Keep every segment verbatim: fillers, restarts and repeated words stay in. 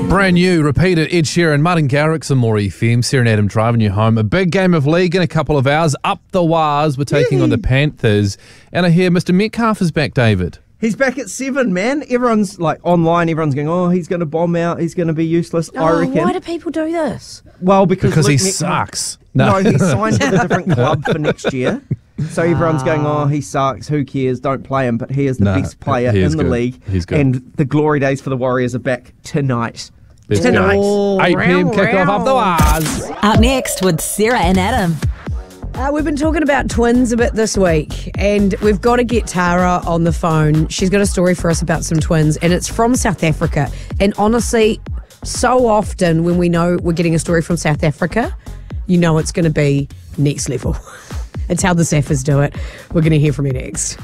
Brand new, repeated Ed Sheeran, Martin Garrix and More F M, Sarah and Adam driving you home. A big game of league in a couple of hours. Up the Waz, we're taking on the Panthers. And I hear Mister Metcalf is back, David. He's back at seven, man. Everyone's like online, everyone's going, oh, he's going to bomb out, he's going to be useless, oh, I reckon. Why do people do this? Well, because, because Luke he Metcalf, sucks. No, no he signed with a different club for next year. So everyone's going, oh, he sucks, who cares, don't play him. But he is the nah, best player in the good. league. He's good. And the glory days for the Warriors are back tonight. Let's tonight. Go. eight p.m. kickoff up the Waz. Up next with Sarah and Adam. Uh, we've been talking about twins a bit this week, and we've got to get Tara on the phone. She's got a story for us about some twins, and it's from South Africa. And honestly, so often when we know we're getting a story from South Africa, you know it's going to be next level. It's how the Saffers do it. We're going to hear from you next.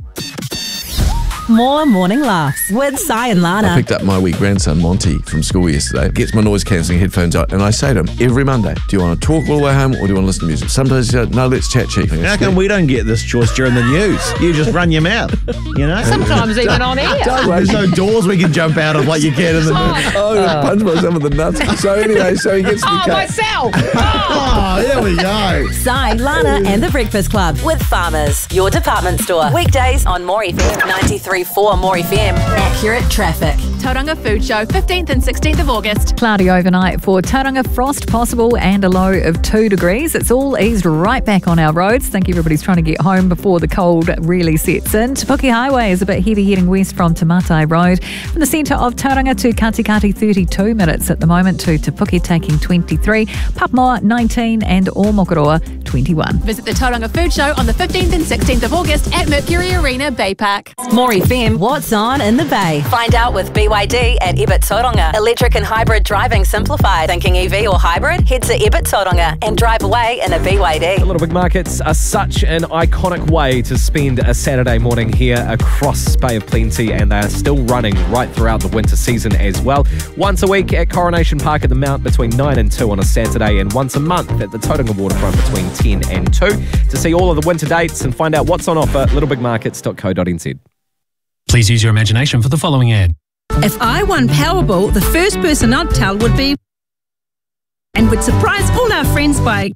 More morning laughs with Si and Lana. I picked up my wee grandson, Monty, from school yesterday. Gets my noise-cancelling headphones out, and I say to him every Monday, do you want to talk all the way home or do you want to listen to music? Sometimes he says, no, let's chat, Chief. How come we don't get this choice during the news? You just run your mouth, you know? Sometimes even on air. There's no doors we can jump out of like you can in the news. Oh, I just punched myself in the nuts. So anyway, so he gets to the Oh, car. myself! Oh, there we go. Si, Lana and the Breakfast Club with Farmers, your department store. Weekdays on More F M, ninety-three point four More F M. Accurate traffic. Tauranga Food Show, fifteenth and sixteenth of August. Cloudy overnight for Tauranga, frost possible and a low of two degrees. It's all eased right back on our roads. Think everybody's trying to get home before the cold really sets in. Te Puke Highway is a bit heavy heading west from Te Matai Road. From the centre of Tauranga to Katikati, thirty-two minutes at the moment, to Te Puke taking twenty-three, Papamoa nineteen and Omokoroa twenty-one. Visit the Tauranga Food Show on the fifteenth and sixteenth of August at Mercury Arena, Bay Park. More F M, what's on in the Bay? Find out with B Y D at Ebert Tauranga. Electric and hybrid driving simplified. Thinking E V or hybrid? Head to Ebert Tauranga and drive away in a B Y D. The Little Big Markets are such an iconic way to spend a Saturday morning here across Bay of Plenty, and they are still running right throughout the winter season as well. Once a week at Coronation Park at the Mount between nine and two on a Saturday, and once a month at the Tauranga Waterfront between ten and two. To see all of the winter dates and find out what's on offer, little big markets dot co dot n z. Please use your imagination for the following ad. If I won Powerball, the first person I'd tell would be, and would surprise all our friends by...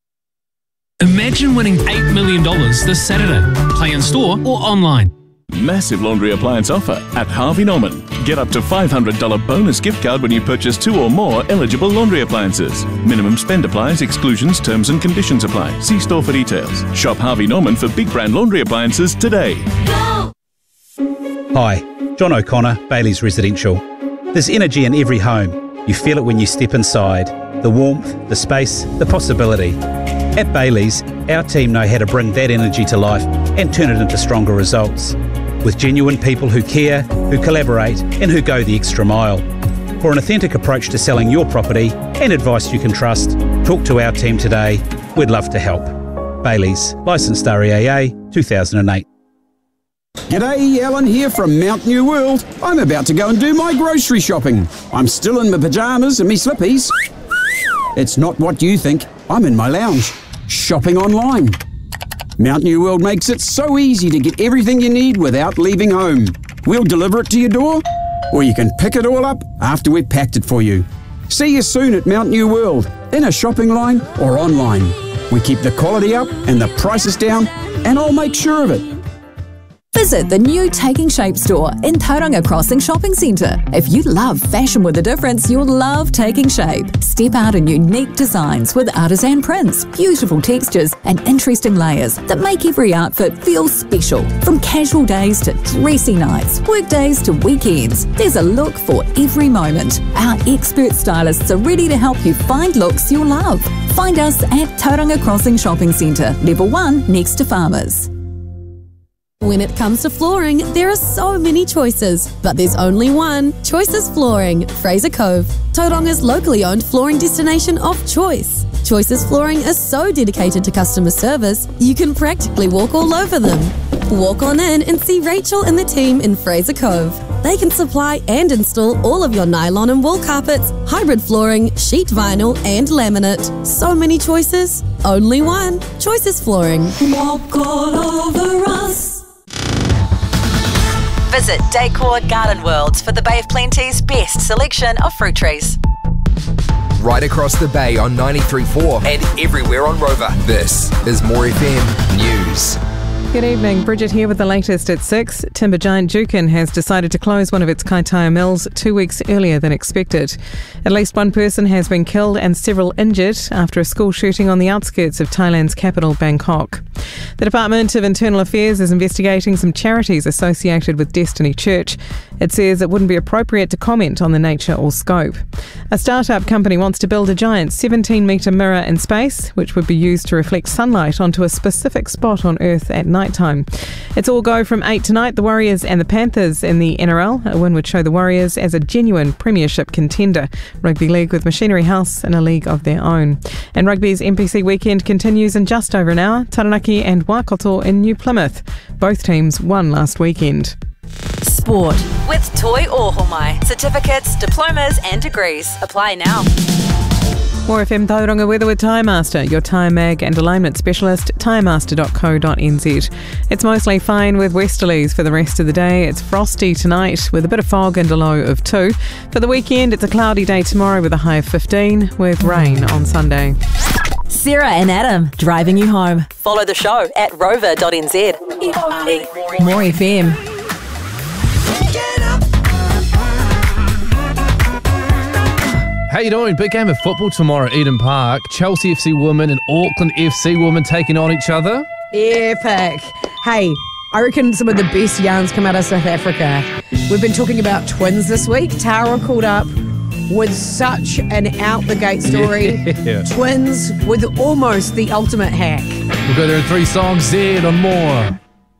Imagine winning eight million dollars this Saturday. Play in store or online. Massive laundry appliance offer at Harvey Norman. Get up to five hundred dollars bonus gift card when you purchase two or more eligible laundry appliances. Minimum spend applies, exclusions, terms and conditions apply. See store for details. Shop Harvey Norman for big brand laundry appliances today. Go! Hi, John O'Connor, Bailey's Residential. There's energy in every home. You feel it when you step inside. The warmth, the space, the possibility. At Bailey's, our team know how to bring that energy to life and turn it into stronger results. With genuine people who care, who collaborate and who go the extra mile. For an authentic approach to selling your property and advice you can trust, talk to our team today. We'd love to help. Bailey's, licensed R E A A two thousand eight. G'day, Alan here from Mount New World. I'm about to go and do my grocery shopping. I'm still in my pyjamas and me slippies. It's not what you think. I'm in my lounge, shopping online. Mount New World makes it so easy to get everything you need without leaving home. We'll deliver it to your door, or you can pick it all up after we've packed it for you. See you soon at Mount New World, in a shopping line or online. We keep the quality up and the prices down, and I'll make sure of it. Visit the new Taking Shape store in Tauranga Crossing Shopping Centre. If you love fashion with a difference, you'll love Taking Shape. Step out in unique designs with artisan prints, beautiful textures and interesting layers that make every outfit feel special. From casual days to dressy nights, work days to weekends, there's a look for every moment. Our expert stylists are ready to help you find looks you'll love. Find us at Tauranga Crossing Shopping Centre, level one next to Farmers. When it comes to flooring, there are so many choices, but there's only one. Choices Flooring, Fraser Cove, Tauranga's locally owned flooring destination of choice. Choices Flooring is so dedicated to customer service, you can practically walk all over them. Walk on in and see Rachel and the team in Fraser Cove. They can supply and install all of your nylon and wool carpets, hybrid flooring, sheet vinyl and laminate. So many choices, only one. Choices Flooring. Walk all over us. Visit Decor Garden Worlds for the Bay of Plenty's best selection of fruit trees. Right across the bay on ninety-three point four and everywhere on Rover. This is More F M News. Good evening, Bridget here with the latest at six. Timber giant Jukin has decided to close one of its Kaitaia mills two weeks earlier than expected. At least one person has been killed and several injured after a school shooting on the outskirts of Thailand's capital, Bangkok. The Department of Internal Affairs is investigating some charities associated with Destiny Church. It says it wouldn't be appropriate to comment on the nature or scope. A startup company wants to build a giant seventeen metre mirror in space, which would be used to reflect sunlight onto a specific spot on Earth at night time. It's all go from eight tonight, the Warriors and the Panthers in the N R L. A win would show the Warriors as a genuine premiership contender. Rugby League with Machinery House in a league of their own. And rugby's N P C weekend continues in just over an hour. Taranaki and Waikato in New Plymouth. Both teams won last weekend. Sport with Toi Ohomai. Certificates, diplomas and degrees. Apply now. More F M Tauranga weather with Tyre Master, your tyre mag and alignment specialist, tyre master dot co dot n z. It's mostly fine with westerlies for the rest of the day. It's frosty tonight with a bit of fog and a low of two. For the weekend, it's a cloudy day tomorrow with a high of fifteen, with rain on Sunday. Sarah and Adam, driving you home. Follow the show at rover dot n z. More F M. How you doing? Big game of football tomorrow at Eden Park. Chelsea F C women and Auckland F C women taking on each other. Epic. Hey, I reckon some of the best yarns come out of South Africa. We've been talking about twins this week. Tara called up with such an out-the-gate story. Yeah. Twins with almost the ultimate hack. We'll go there in three songs. Zed on More.